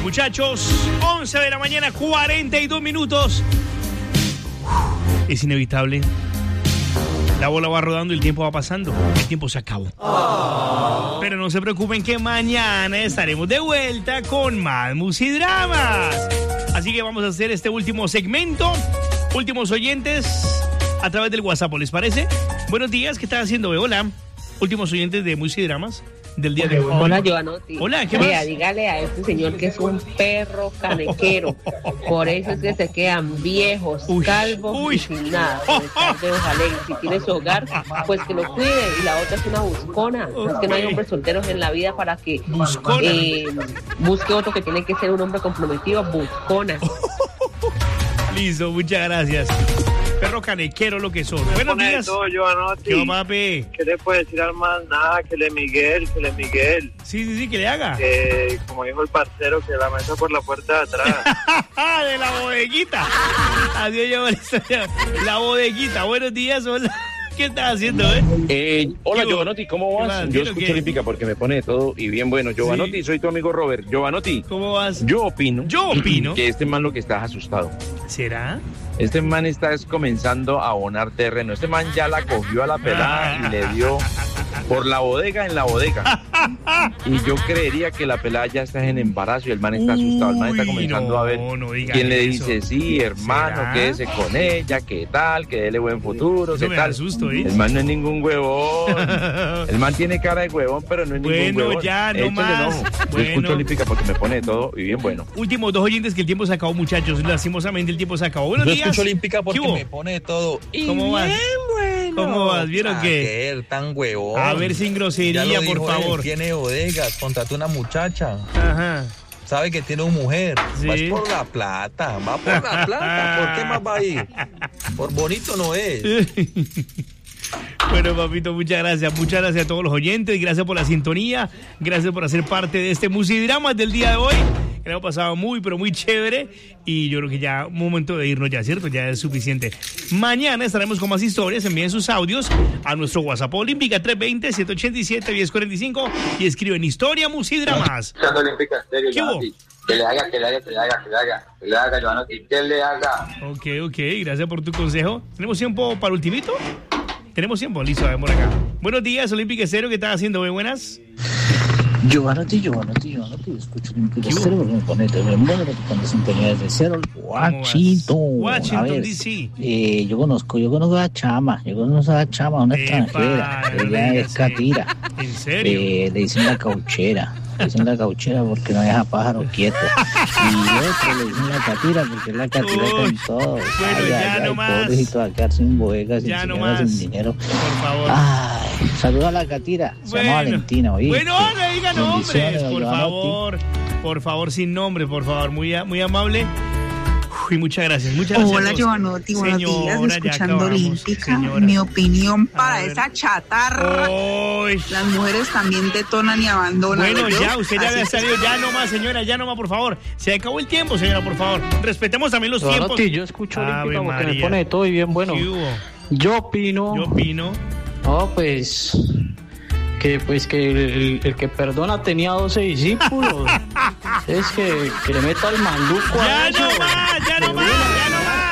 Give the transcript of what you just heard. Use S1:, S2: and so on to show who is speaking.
S1: Muchachos, 11 de la mañana, 42 minutos. Es inevitable. La bola va rodando y el tiempo va pasando. El tiempo se acabó. Pero no se preocupen que mañana estaremos de vuelta con más Musidramas. Así que vamos a hacer este último segmento. Últimos oyentes a través del WhatsApp, ¿les parece? Buenos días, ¿qué están haciendo? Hola. Últimos oyentes de Musidramas del día de hoy.
S2: Hola, Giovanotti.
S1: Hola, ¿qué más?
S2: Dígale a este señor que es un perro canequero. Por eso es que se quedan viejos, calvos y sin nada. Ojalá, si tiene su hogar, pues que lo cuide. Y la otra es una buscona. Es que no hay hombres solteros en la vida para que busque otro que tiene que ser un hombre comprometido. Buscona.
S1: Listo, muchas gracias. Perro canequero lo que son. Buenos días.
S3: Todo, Giovanotti.
S1: ¿Qué papi?
S3: ¿Qué le puede decir al man? Nada, que le Miguel.
S1: Sí, que le haga.
S3: Como dijo el parcero, que la mesa por la puerta de atrás.
S1: De la bodeguita. Adiós, la bodeguita. Buenos días, hola. ¿Qué estás haciendo,
S4: Hola, Giovanotti, ¿cómo vas? Yo escucho Olímpica porque me pone de todo y bien bueno. Giovanotti, soy tu amigo Robert. Giovanotti.
S1: ¿Cómo vas?
S4: Yo opino
S1: que
S4: este man lo que está es asustado.
S1: ¿Será?
S4: Este man está comenzando a abonar terreno. Este man ya la cogió a la pelada y le dio por la bodega en la bodega. Y yo creería que la pelada ya está en embarazo y el man está asustado. El man está comenzando a ver quién le dice, sí, hermano,
S1: ¿será?
S4: Quédese con ella, qué tal, que dele buen futuro,
S1: Eso
S4: qué tal.
S1: Asusto,
S4: El man no es ningún huevón. El man tiene cara de huevón, pero no es ningún huevón.
S1: Bueno, ya, no más.
S4: Yo escucho Olímpica porque me pone de todo y bien bueno.
S1: Últimos 2 oyentes que el tiempo se acabó, muchachos. Lastimosamente el tiempo se acabó. Buenos días.
S5: Yo escucho Olímpica porque me pone de todo. Y
S1: ¿cómo vas?
S5: Bueno.
S1: ¿Cómo vas? ¿Vieron qué?
S5: Tan huevón.
S1: A ver, sin grosería, por favor.
S5: Él tiene bodegas, contrató una muchacha.
S1: Ajá.
S5: Sabe que tiene una mujer.
S1: Sí.
S5: Va por la plata. Va por la plata. ¿Por qué más va a ir? Por bonito no es.
S1: Bueno, papito, muchas gracias. Muchas gracias a todos los oyentes. Gracias por la sintonía. Gracias por hacer parte de este Musidramas del día de hoy. Que lo hemos pasado muy, pero muy chévere. Y yo creo que ya un momento de irnos ya, ¿cierto? Ya es suficiente. Mañana estaremos con más historias. Envíen sus audios a nuestro WhatsApp Olímpica 320-787-1045 y escriben Historia Musidramas.
S3: Olímpica, en serio,
S1: ¿Qué hubo?
S3: Que le haga, Giovanotti, que le haga.
S1: Ok, gracias por tu consejo. ¿Tenemos tiempo para el ultimito? Tenemos tiempo, listo, vamos acá. Buenos días, Olímpica Estéreo, ¿qué estás haciendo? Muy buenas.
S6: Giovanotti, escucho Olímpica Estéreo porque me pone de bueno cuando sintonía desde cero.
S1: Washington, D.C.
S6: Yo conozco a Chama, una extranjera. Ella es catira.
S1: ¿En serio?
S6: Le dicen la cauchera. Le dicen la cauchera porque no deja pájaro quieto. Y otro le dicen la catira porque es la catira con todo.
S1: Bueno, ya no más.
S6: Pobrecito, va a quedar sin bodegas, sin señora, sin dinero.
S1: Por favor.
S6: Ay, saluda a la catira. Se llama Valentina, ¿oíste?
S1: Bueno, no diga nombres, por favor, sin nombre, por favor. Muy amable. Y muchas gracias.
S7: Hola, Giovanotti, buenos días. Escuchando Olímpica, mi opinión para esa chatarra. Las mujeres también detonan y abandonan.
S1: Bueno, ya, usted ya había salido. Ya no más, señora, ya no más, por favor. Se acabó el tiempo, señora, por favor. Respetemos también los tiempos.
S6: Yo escucho Olímpica porque me pone de todo y bien bueno. Yo opino. No, pues... Que el que perdona tenía 12 discípulos. Es que le meta el maluco a eso.